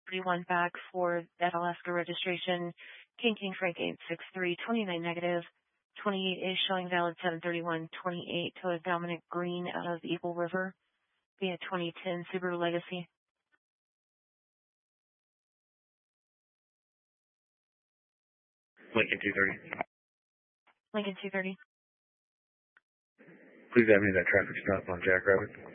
31 back for that Alaska registration. King Frank 863, 29 negative. 28 is showing valid 731. 28 to a Dominic Green out of Eagle River via 2010 Subaru Legacy. Lincoln 230. Lincoln 230. Please have me that traffic stop on Jackrabbit.